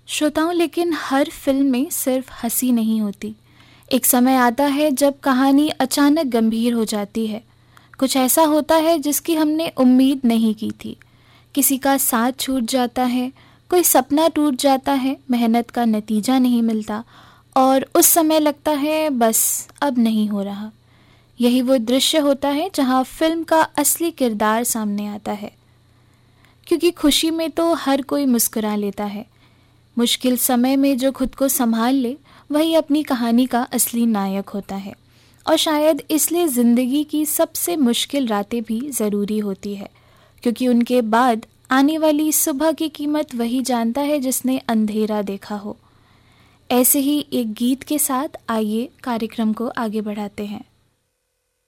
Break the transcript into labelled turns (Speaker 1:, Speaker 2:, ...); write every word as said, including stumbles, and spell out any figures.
Speaker 1: श्रोताओं, लेकिन हर फिल्म में सिर्फ हंसी नहीं होती। एक समय आता है जब कहानी अचानक गंभीर हो जाती है। कुछ ऐसा होता है जिसकी हमने उम्मीद नहीं की थी। किसी का साथ छूट जाता है, कोई सपना टूट जाता है, मेहनत का नतीजा नहीं मिलता और उस समय लगता है बस अब नहीं हो रहा। यही वो दृश्य होता है जहाँ फिल्म का असली किरदार सामने आता है। क्योंकि खुशी में तो हर कोई मुस्कुरा लेता है, मुश्किल समय में जो खुद को संभाल ले वही अपनी कहानी का असली नायक होता है। और शायद इसलिए ज़िंदगी की सबसे मुश्किल रातें भी ज़रूरी होती है, क्योंकि उनके बाद आने वाली सुबह की कीमत वही जानता है जिसने अंधेरा देखा हो। ऐसे ही एक गीत के साथ आइए कार्यक्रम को आगे बढ़ाते हैं।